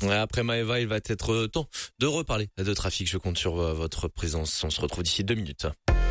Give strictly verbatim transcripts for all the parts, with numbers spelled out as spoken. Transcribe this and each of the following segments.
Après Maëva, il va être temps de reparler de trafic. Je compte sur votre présence. On se retrouve d'ici deux minutes.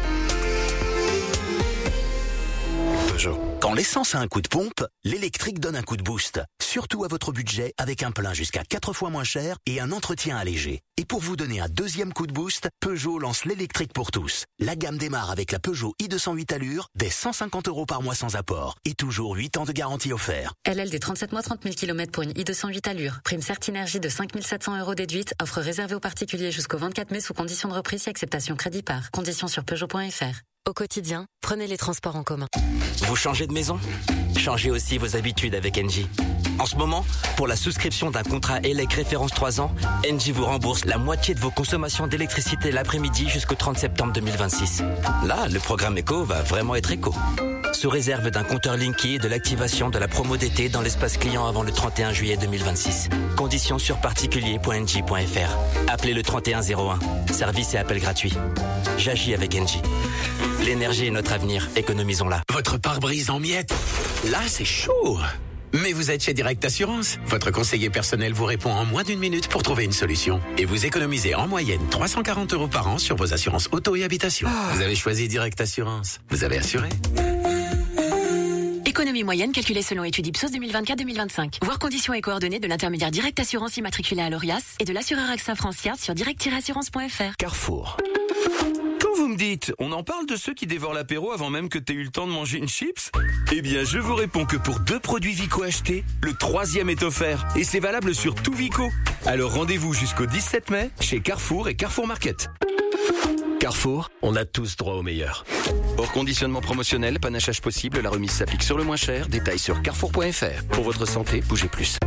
Peugeot. Quand l'essence a un coup de pompe, l'électrique donne un coup de boost. Surtout à votre budget, avec un plein jusqu'à quatre fois moins cher et un entretien allégé. Et pour vous donner un deuxième coup de boost, Peugeot lance l'électrique pour tous. La gamme démarre avec la Peugeot i deux cent huit Allure, dès cent cinquante euros par mois sans apport. Et toujours huit ans de garantie offert. L L D trente-sept mois, trente mille kilomètres pour une i deux cent huit Allure. Prime Certinergie de cinq mille sept cents euros déduite. Offre réservée aux particuliers jusqu'au vingt-quatre mai sous condition de reprise et acceptation crédit par. Conditions sur Peugeot point F R. Au quotidien, prenez les transports en commun. Vous changez de maison ? Changez aussi vos habitudes avec Engie. En ce moment, pour la souscription d'un contrat E L E C référence trois ans, Engie vous rembourse la moitié de vos consommations d'électricité l'après-midi jusqu'au trente septembre deux mille vingt-six. Là, le programme éco va vraiment être éco. Sous réserve d'un compteur Linky et de l'activation de la promo d'été dans l'espace client avant le trente et un juillet deux mille vingt-six. Conditions sur particulier point engie point f r. Appelez le trente et un zéro un. Service et appel gratuit. J'agis avec Engie. L'énergie est notre avenir, économisons-la. Votre pare-brise en miettes, là c'est chaud. Mais vous êtes chez Direct Assurance. Votre conseiller personnel vous répond en moins d'une minute pour trouver une solution. Et vous économisez en moyenne trois cent quarante euros par an sur vos assurances auto et habitation. Ah. Vous avez choisi Direct Assurance. Vous avez assuré. Économie moyenne calculée selon étude Ipsos deux mille vingt-quatre deux mille vingt-cinq. Voir conditions et coordonnées de l'intermédiaire Direct Assurance immatriculé à l'Orias et de l'assureur AXA Francia sur direct tiret assurance point f r. Carrefour. Quand vous me dites, on en parle de ceux qui dévorent l'apéro avant même que t'aies eu le temps de manger une chips ? Eh bien, je vous réponds que pour deux produits Vico achetés, le troisième est offert. Et c'est valable sur tout Vico. Alors rendez-vous jusqu'au dix-sept mai chez Carrefour et Carrefour Market. Carrefour, on a tous droit au meilleur. Hors conditionnement promotionnel, panachage possible, la remise s'applique sur le moins cher. Détails sur carrefour point f r. Pour votre santé, bougez plus.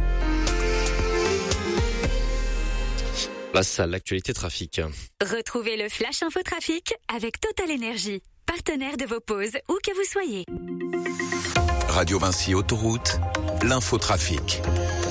Place à l'actualité trafic. Retrouvez le Flash Info Trafic avec Total Énergie, partenaire de vos pauses où que vous soyez. Radio Vinci Autoroute, l'infotrafic.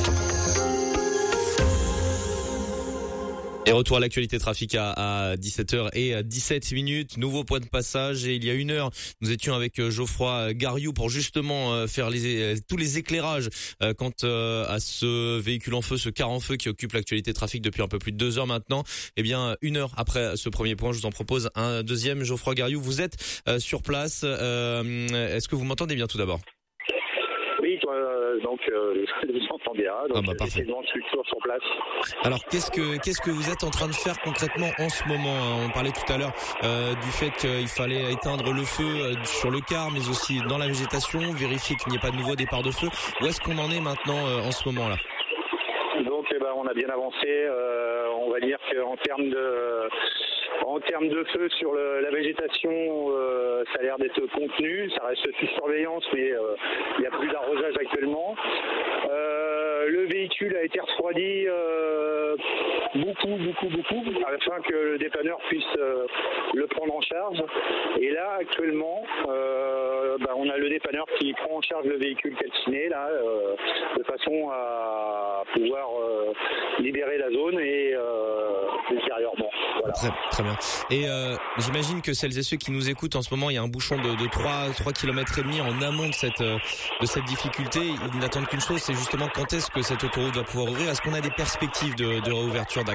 Et retour à l'actualité trafic à, à dix-sept heures dix-sept minutes. Nouveau point de passage. Et il y a une heure, nous étions avec Geoffroy Gariou pour justement faire les, tous les éclairages quant à ce véhicule en feu, ce car en feu qui occupe l'actualité trafic depuis un peu plus de deux heures maintenant. Eh bien, une heure après ce premier point, je vous en propose un deuxième. Geoffroy Gariou, vous êtes sur place. Est-ce que vous m'entendez bien tout d'abord ? Oui, euh, donc euh, je vous entends bien. Donc, ah bah, parfait. Je suis toujours sur place. Alors, qu'est-ce que qu'est-ce que vous êtes en train de faire concrètement en ce moment ? On parlait tout à l'heure euh, du fait qu'il fallait éteindre le feu sur le car, mais aussi dans la végétation, vérifier qu'il n'y ait pas de nouveau départ de feu. Où est-ce qu'on en est maintenant euh, en ce moment-là ? Donc, eh ben, on a bien avancé. Euh, on va dire qu'en termes de En termes de feu sur le, la végétation, euh, ça a l'air d'être contenu. Ça reste sous surveillance, mais euh, il n'y a plus d'arrosage actuellement. Euh, le véhicule a été refroidi euh, beaucoup, beaucoup, beaucoup, afin que le dépanneur puisse euh, le prendre en charge. Et là, actuellement, euh, bah, on a le dépanneur qui prend en charge le véhicule calciné, là, euh, de façon à pouvoir euh, libérer la zone et euh, ultérieurement. Voilà. Très, très bien. Et euh, j'imagine que celles et ceux qui nous écoutent en ce moment, il y a un bouchon de, de trois kilomètres et demi en amont de cette de cette difficulté. Ils n'attendent qu'une chose, c'est justement quand est-ce que cette autoroute va pouvoir ouvrir. Est-ce qu'on a des perspectives de, de réouverture d'axe ?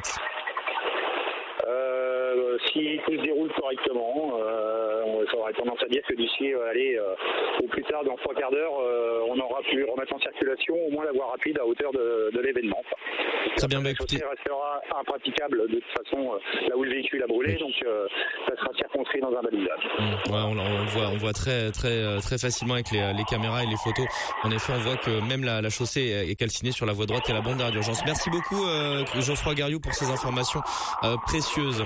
euh, Si tout se déroule correctement, euh, j'aurais tendance à dire que d'ici, euh, allez, euh, au plus tard, dans trois quarts d'heure, euh, on aura pu remettre en circulation au moins la voie rapide à hauteur de, de l'événement. Très bien, bah, la chaussée restera impraticable de toute façon euh, là où le véhicule a brûlé, donc euh, ça sera circonscrit dans un balisage. Mmh, ouais, on, on le voit, on voit très, très, très facilement avec les, les caméras et les photos. En effet, on voit que même la, la chaussée est calcinée sur la voie droite et la bande d'arrêt d'urgence. Merci beaucoup, euh, Geoffroy Gariou, pour ces informations euh, précieuses.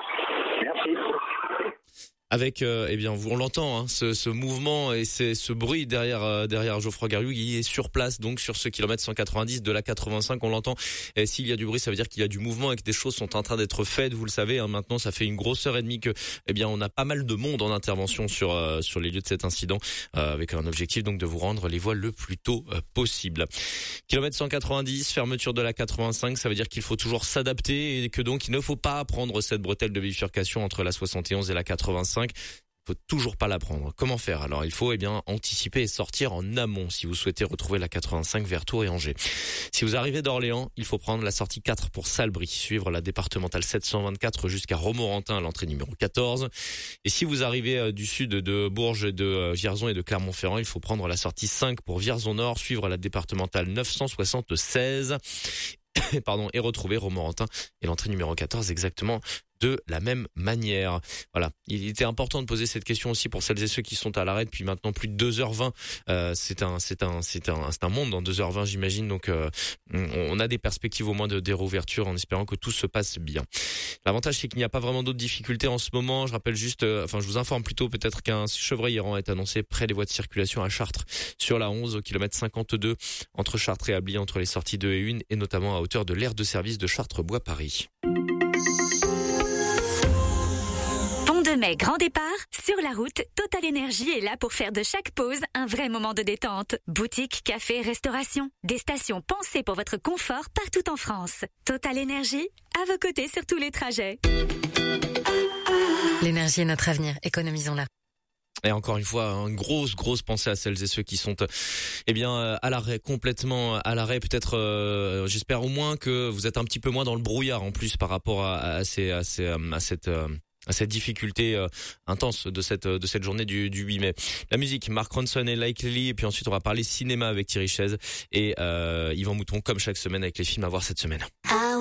Avec, euh, eh bien, on l'entend, hein, ce, ce mouvement et c'est ce bruit derrière euh, derrière Geoffroy Gariou, il est sur place, donc sur ce kilomètre cent quatre-vingt-dix de la quatre-vingt-cinq, on l'entend. Et s'il y a du bruit, ça veut dire qu'il y a du mouvement et que des choses sont en train d'être faites. Vous le savez, hein, maintenant, ça fait une grosse heure et demie que, eh bien, on a pas mal de monde en intervention sur euh, sur les lieux de cet incident, euh, avec un objectif donc de vous rendre les voies le plus tôt euh, possible. Kilomètre cent quatre-vingt-dix, fermeture de la quatre-vingt-cinq, ça veut dire qu'il faut toujours s'adapter et que donc il ne faut pas prendre cette bretelle de bifurcation entre la soixante et onze et la quatre-vingt-cinq. faut toujours pas la prendre. Comment faire? Alors il faut eh bien anticiper et sortir en amont si vous souhaitez retrouver la quatre-vingt-cinq vers Tours et Angers. Si vous arrivez d'Orléans, il faut prendre la sortie quatre pour Salbris, suivre la départementale sept cent vingt-quatre jusqu'à Romorantin, l'entrée numéro quatorze. Et si vous arrivez du sud de Bourges, de Vierzon et de Clermont-Ferrand, il faut prendre la sortie cinq pour Vierzon Nord, suivre la départementale neuf cent soixante-seize. Pardon, et retrouver Romorantin et l'entrée numéro quatorze exactement de la même manière. Voilà. Il était important de poser cette question aussi pour celles et ceux qui sont à l'arrêt depuis maintenant plus de deux heures vingt. Euh, c'est un, c'est un, c'est un, c'est un monde dans deux heures vingt, j'imagine. Donc, euh, on a des perspectives au moins de, de réouverture en espérant que tout se passe bien. L'avantage, c'est qu'il n'y a pas vraiment d'autres difficultés en ce moment. Je rappelle juste, euh, enfin, je vous informe plutôt peut-être qu'un chevreuil errant est annoncé près des voies de circulation à Chartres sur la onze au kilomètre cinquante-deux entre Chartres et Ably, entre les sorties deux et un et notamment à hauteur de l'aire de service de Chartres-Bois-Paris. De mai, grand départ, sur la route, Total Énergie est là pour faire de chaque pause un vrai moment de détente. Boutique, café, restauration, des stations pensées pour votre confort partout en France. Total Énergie, à vos côtés sur tous les trajets. L'énergie est notre avenir, économisons-la. Et encore une fois, une grosse, grosse pensée à celles et ceux qui sont, eh bien, à l'arrêt, complètement à l'arrêt. Peut-être, euh, j'espère au moins que vous êtes un petit peu moins dans le brouillard en plus par rapport à, à, ces, à, ces, à cette. Euh, à cette difficulté euh, intense de cette de cette journée du, du huit mai. La musique, Mark Ronson et Likely, et puis ensuite on va parler cinéma avec Thierry Chaise et euh, Yvan Mouton comme chaque semaine avec les films à voir cette semaine.